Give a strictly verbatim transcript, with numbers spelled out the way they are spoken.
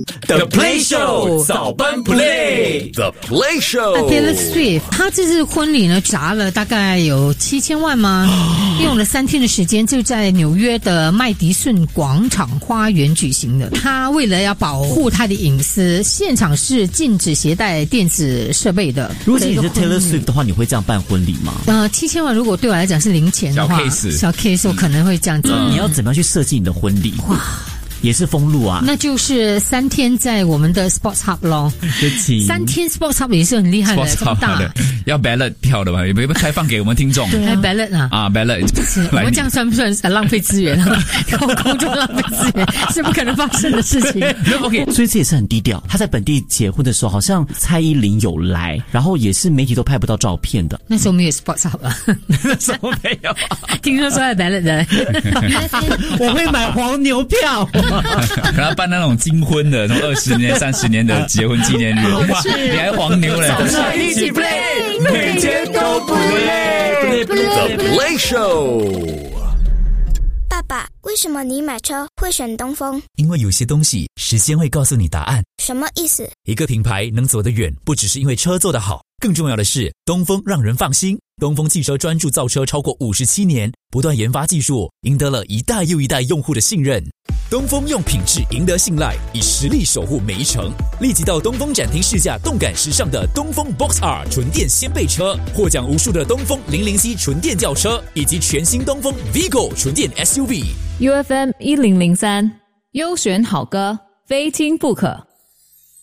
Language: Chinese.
The Play Show 早班 Play The Play Show。Taylor Swift， 他这次婚礼呢砸了大概有七千万吗？用了三天的时间，就在纽约的麦迪逊广场花园举行的。他为了要保护他的隐私，现场是禁止携带电子设备的。 如果你是 Taylor Swift 的话，你会这样办婚礼吗？ 呃，七千万如果对我来讲是零钱的话， 小 case， 小 case 我可能会这样子。 嗯、你要怎么样去设计你的婚礼？哇！也是封路啊， 那就是三天在我们的 Sports Hub 咯。三天 Sports Hub 也是很厉害的，这么大的要 ballot 票的嘛，有没有开放给我们听众？ 对啊 ，ballot 啊， 啊 ballot， 我们这样算不算浪费资源啊？公众浪费资源是不可能发生的事情。 OK， 所以这也是很低调。他在本地结婚的时候，好像蔡依林有来，然后也是媒体都拍不到照片的。 那时候没有 Sports Hub 啊， 那时候没有。 听说说要 ballot 的， 我会买黄牛票。 可能办那种金婚的，什么二十年、三十年的结婚纪念日，哇，你还黄牛嘞！ 早上一起 play， 每天都不累。 The Play Show。 爸爸，为什么你买车会选东风？ 因为有些东西时间会告诉你答案。 什么意思？ 一个品牌能走得远，不只是因为车做得好，更重要的是东风让人放心。东风汽车专注造车超过五十七年，不断研发技术，赢得了一代又一代用户的信任。东风用品质赢得信赖，以实力守护每一程。立即到东风展厅试驾动感时尚的东风 Box R 纯电掀背车，获奖无数的东风零零 C 纯电轿车，以及全新东风 Vigo 纯电 S U V。 U F M 一零零三，优选好歌，非听不可。